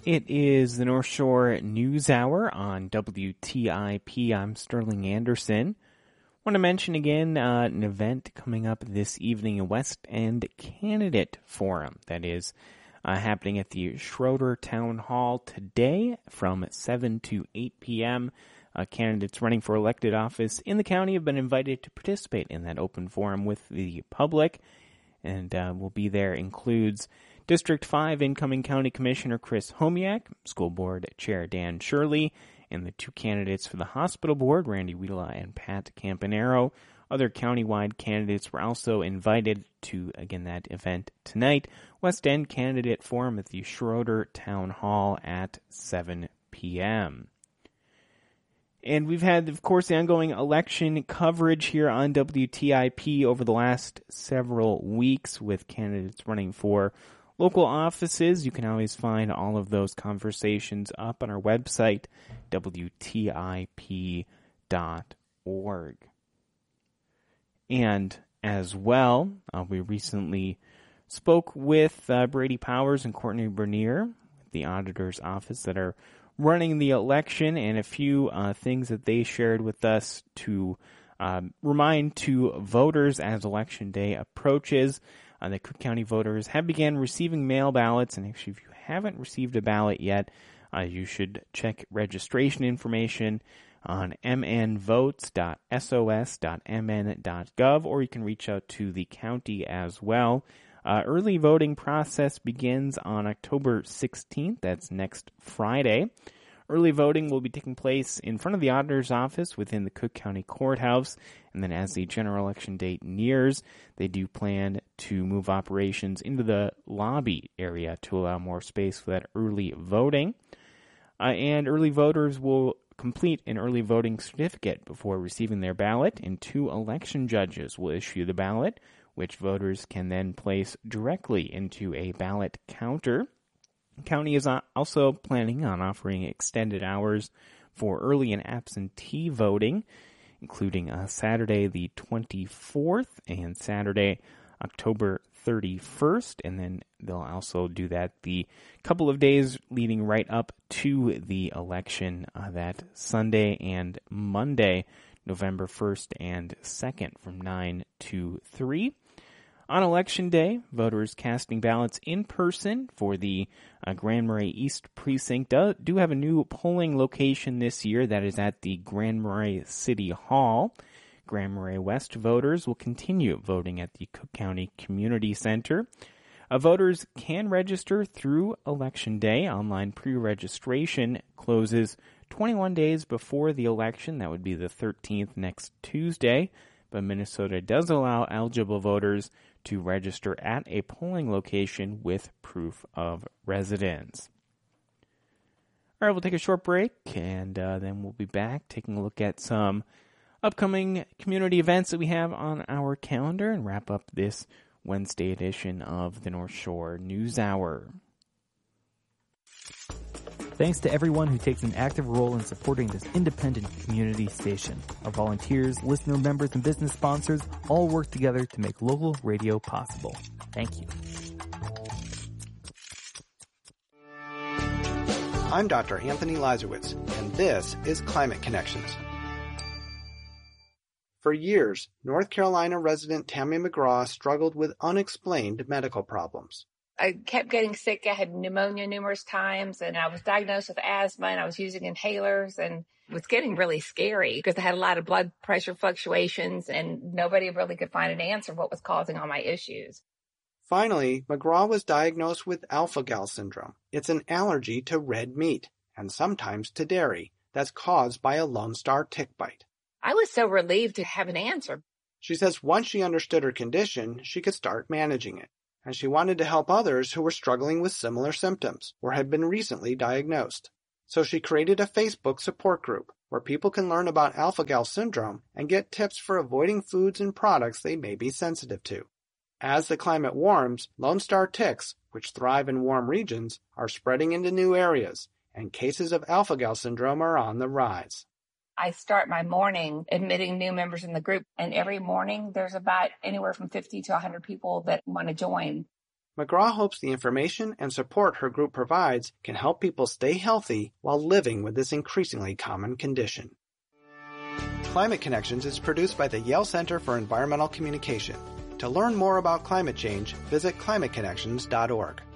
It is the North Shore News Hour on WTIP. I'm Sterling Anderson. Want to mention again an event coming up this evening, a West End Candidate Forum that is happening at the Schroeder Town Hall today from 7 to 8 p.m. Candidates running for elected office in the county have been invited to participate in that open forum with the public, and will be there includes District 5 incoming County Commissioner Chris Homiak, School Board Chair Dan Shirley, and the two candidates for the Hospital Board, Randy Wheela and Pat Campanaro. Other countywide candidates were also invited to, again, that event tonight. West End Candidate Forum at the Schroeder Town Hall at 7 p.m. And we've had, of course, the ongoing election coverage here on WTIP over the last several weeks with candidates running for local offices. You can always find all of those conversations up on our website, WTIP.org. And as well, we recently spoke with Brady Powers and Courtney Bernier, the auditor's office, that are running the election, and a few things that they shared with us to remind to voters as Election Day approaches. The Cook County voters have begun receiving mail ballots, and actually if you haven't received a ballot yet, you should check registration information on mnvotes.sos.mn.gov, or you can reach out to the county as well. Early voting process begins on October 16th. That's next Friday. Early voting will be taking place in front of the auditor's office within the Cook County Courthouse. And then as the general election date nears, they do plan to move operations into the lobby area to allow more space for that early voting. And early voters will complete an early voting certificate before receiving their ballot, and 2 election judges will issue the ballot, which voters can then place directly into a ballot counter. The county is also planning on offering extended hours for early and absentee voting, including Saturday the 24th and Saturday, October 31st, and then they'll also do that the couple of days leading right up to the election, that Sunday and Monday, November 1st and 2nd from 9 to 3. On Election Day, voters casting ballots in person for the Grand Marais East Precinct do have a new polling location this year. That is at the Grand Marais City Hall. Grand Marais West voters will continue voting at the Cook County Community Center. Voters can register through Election Day. Online pre-registration closes 21 days before the election. That would be the 13th, next Tuesday. But Minnesota does allow eligible voters to register at a polling location with proof of residence. All right, we'll take a short break, and then we'll be back taking a look at some upcoming community events that we have on our calendar and wrap up this Wednesday edition of the North Shore News Hour. Thanks to everyone who takes an active role in supporting this independent community station. Our volunteers, listener members, and business sponsors all work together to make local radio possible. Thank you. I'm Dr. Anthony Lazarowitz, and this is Climate Connections. For years, North Carolina resident Tammy McGraw struggled with unexplained medical problems. I kept getting sick. I had pneumonia numerous times, and I was diagnosed with asthma, and I was using inhalers, and it was getting really scary because I had a lot of blood pressure fluctuations, and nobody really could find an answer what was causing all my issues. Finally, McGraw was diagnosed with alpha-gal syndrome. It's an allergy to red meat, and sometimes to dairy, that's caused by a Lone Star tick bite. I was so relieved to have an answer. She says once she understood her condition, she could start managing it. And she wanted to help others who were struggling with similar symptoms or had been recently diagnosed. So she created a Facebook support group where people can learn about alpha-gal syndrome and get tips for avoiding foods and products they may be sensitive to. As the climate warms, Lone Star ticks, which thrive in warm regions, are spreading into new areas, and cases of alpha-gal syndrome are on the rise. I start my morning admitting new members in the group, and every morning there's about anywhere from 50 to 100 people that want to join. McGraw hopes the information and support her group provides can help people stay healthy while living with this increasingly common condition. Climate Connections is produced by the Yale Center for Environmental Communication. To learn more about climate change, visit climateconnections.org.